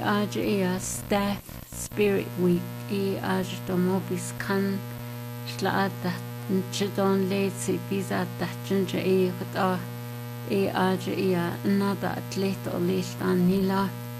Aja Staff Spirit Week aja tomobis kan slaata chidon leitsi pisa tachinja khata aja nada atleta listan nila